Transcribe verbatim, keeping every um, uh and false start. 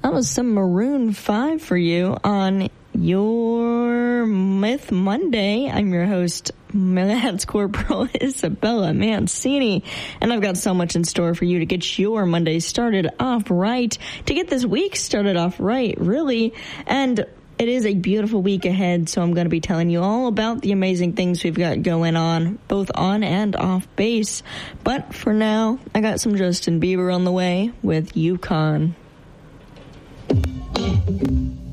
That was some Maroon five for you on your Myth Monday. I'm your host, Lance Corporal Isabella Mancini, and I've got so much in store for you to get your Monday started off right, to get this week started off right, really, and it is a beautiful week ahead, so I'm going to be telling you all about the amazing things we've got going on, both on and off base. But for now, I got some Justin Bieber on the way with Yukon.